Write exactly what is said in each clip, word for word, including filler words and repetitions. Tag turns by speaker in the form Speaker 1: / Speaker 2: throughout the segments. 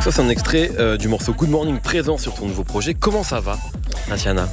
Speaker 1: Ça, c'est un extrait euh, du morceau Good Morning présent sur ton nouveau projet. Comment ça va, Tatiana?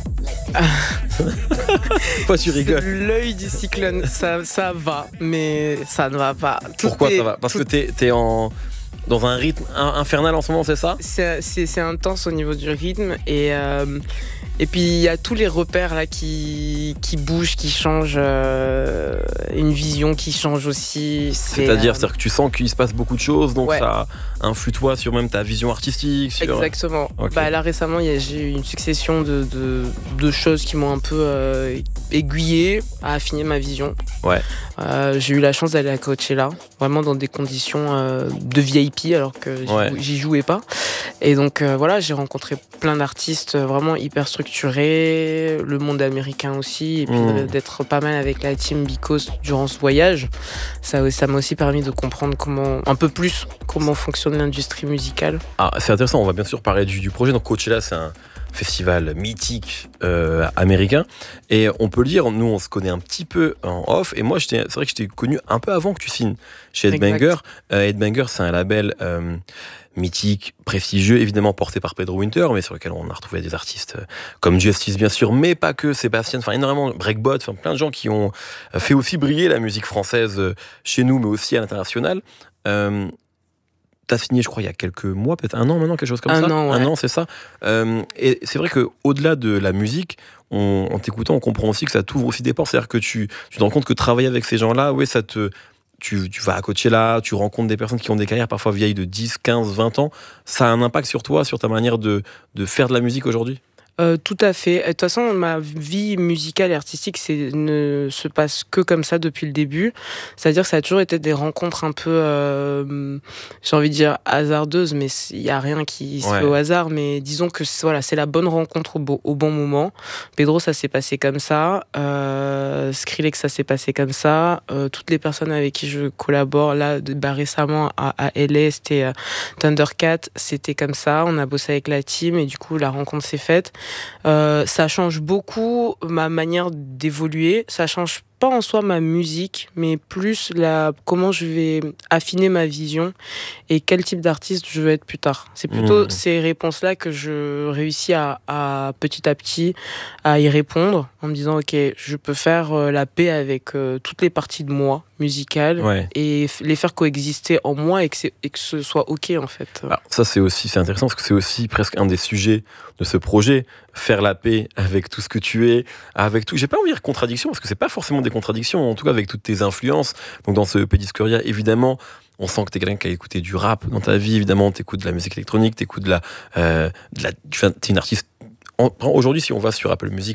Speaker 1: Pourquoi tu rigoles?
Speaker 2: L'œil du cyclone, ça, ça va, mais ça ne va pas. Tout
Speaker 1: Pourquoi
Speaker 2: est,
Speaker 1: ça va? Parce
Speaker 2: tout...
Speaker 1: que t'es, t'es en... dans un rythme infernal en ce moment, c'est ça?
Speaker 2: c'est, c'est, c'est intense au niveau du rythme et... Euh... Et puis il y a tous les repères là qui, qui bougent, qui changent, euh, une vision qui change aussi. C'est,
Speaker 1: C'est-à-dire,
Speaker 2: euh...
Speaker 1: c'est-à-dire que tu sens qu'il se passe beaucoup de choses, donc
Speaker 2: ouais.
Speaker 1: ça influe toi sur même ta vision artistique. Sur...
Speaker 2: Exactement.
Speaker 1: Okay.
Speaker 2: Bah, là récemment, y a, j'ai eu une succession de, de, de choses qui m'ont un peu euh, aiguillé à affiner ma vision.
Speaker 1: Ouais.
Speaker 2: Euh, j'ai eu la chance d'aller à Coachella, vraiment dans des conditions euh, de V I P alors que j'y,
Speaker 1: ouais.
Speaker 2: j'y jouais pas. Et donc euh, voilà, j'ai rencontré plein d'artistes vraiment hyper structurés, le monde américain aussi, et puis mmh. d'être pas mal avec la team Because durant ce voyage, ça, ça m'a aussi permis de comprendre comment, un peu plus comment fonctionne l'industrie musicale.
Speaker 1: Ah, c'est intéressant, on va bien sûr parler du, du projet. Donc Coachella, c'est un festival mythique euh, américain, et on peut le dire, nous on se connaît un petit peu en off, et moi j'étais, c'est vrai que je t'ai connu un peu avant que tu signes chez Headbanger. euh, Headbanger, c'est un label euh, mythique, prestigieux, évidemment porté par Pedro Winter, mais sur lequel on a retrouvé des artistes comme Justice bien sûr, mais pas que, Sébastien, enfin énormément, Breakbot, enfin plein de gens qui ont fait aussi briller la musique française chez nous, mais aussi à l'international. euh, T'as signé, je crois, il y a quelques mois, peut-être un an maintenant, quelque chose comme
Speaker 2: un
Speaker 1: ça.
Speaker 2: An, ouais.
Speaker 1: Un an, c'est ça. Euh, et c'est vrai qu'au-delà de la musique, on, en t'écoutant, on comprend aussi que ça t'ouvre aussi des portes. C'est-à-dire que tu, tu te rends compte que travailler avec ces gens-là, ouais, ça te, tu, tu vas à Coachella, tu rencontres des personnes qui ont des carrières parfois vieilles de dix, quinze, vingt ans. Ça a un impact sur toi, sur ta manière de, de faire de la musique aujourd'hui ?
Speaker 2: Euh, tout à fait. De toute façon, ma vie musicale et artistique c'est, ne se passe que comme ça depuis le début. C'est-à-dire que ça a toujours été des rencontres un peu, euh, j'ai envie de dire, hasardeuses, mais il n'y a rien qui se ouais. fait au hasard. Mais disons que c'est, voilà, c'est la bonne rencontre au, beau, au bon moment. Pedro, ça s'est passé comme ça. Euh, Skrillex, ça s'est passé comme ça. Euh, toutes les personnes avec qui je collabore, là, bah, récemment à, à L A, c'était euh, Thundercat, c'était comme ça. On a bossé avec la team et du coup, la rencontre s'est faite. Euh, ça change beaucoup ma manière d'évoluer. Ça change pas en soi ma musique, mais plus la, comment je vais affiner ma vision et quel type d'artiste je veux être plus tard. C'est plutôt mmh. ces réponses-là que je réussis à, à petit à petit à y répondre en me disant ok, je peux faire euh, la paix avec euh, toutes les parties de moi musicales ouais. et f- les faire coexister en moi et que, c'est, et que ce soit ok en fait.
Speaker 1: Alors, ça c'est aussi c'est intéressant parce que c'est aussi presque un des sujets de ce projet, faire la paix avec tout ce que tu es, avec tout. J'ai pas envie de dire contradiction parce que c'est pas forcément des contradictions, en tout cas avec toutes tes influences. Donc dans ce E P Discoria, évidemment, on sent que t'es quelqu'un qui a écouté du rap dans ta vie, évidemment, t'écoutes de la musique électronique, t'écoutes de la, euh, de la, tu es une artiste. Aujourd'hui, si on va sur Apple Music,